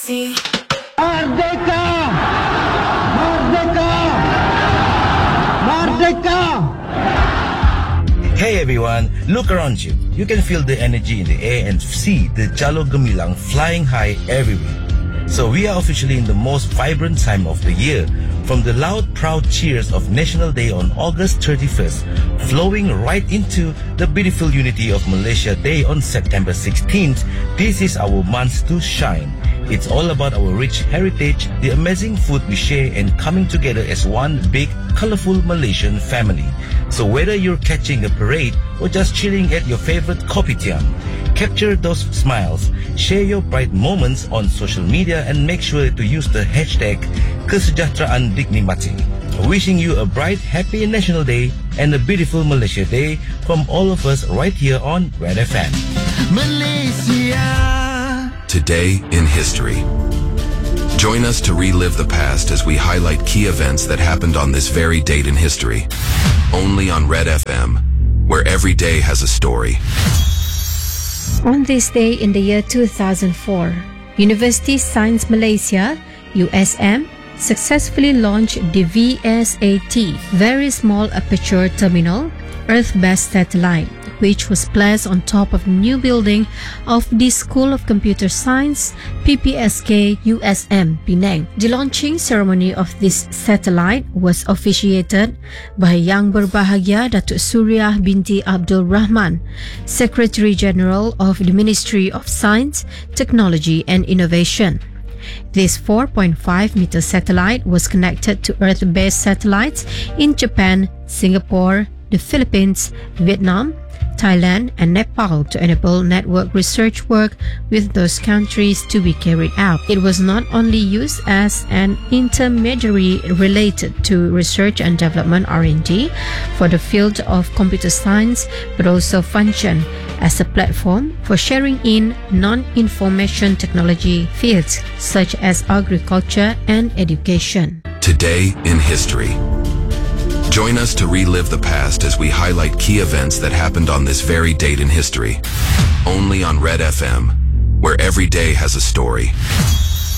See. Merdeka! Merdeka! Merdeka! Hey everyone, look around you. You can feel the energy in the air and see the Jalo Gemilang flying high everywhere. So we are officially in the most vibrant time of the year, from the loud, proud cheers of National Day on August 31st, flowing right into the beautiful unity of Malaysia Day on September 16th. This is our month to shine. It's all about our rich heritage, the amazing food we share, and coming together as one big, colorful Malaysian family. So whether you're catching a parade or just chilling at your favorite kopitiam, capture those smiles, share your bright moments on social media, and make sure to use the hashtag Kesejahteraan Dinikmati. Wishing you a bright, happy National Day and a beautiful Malaysia Day from all of us right here on Red FM. Malaysia. Today in history. Join us to relive the past as we highlight key events that happened on this very date in history. Only on Red FM, where every day has a story. On this day in the year 2004, University Science Malaysia, USM, successfully launched the VSAT, Very Small Aperture Terminal, Earth-based satellite, which was placed on top of the new building of the School of Computer Science, PPSK USM, Penang. The launching ceremony of this satellite was officiated by Yang Berbahagia Datuk Suriah binti Abdul Rahman, Secretary General of the Ministry of Science, Technology and Innovation. This 4.5-meter satellite was connected to Earth-based satellites in Japan, Singapore, the Philippines, Vietnam, Thailand and Nepal to enable network research work with those countries to be carried out. It was not only used as an intermediary related to research and development R&D for the field of computer science, but also functioned as a platform for sharing in non-information technology fields such as agriculture and education. Today in history. Join us to relive the past as we highlight key events that happened on this very date in history. Only on Red FM, where every day has a story.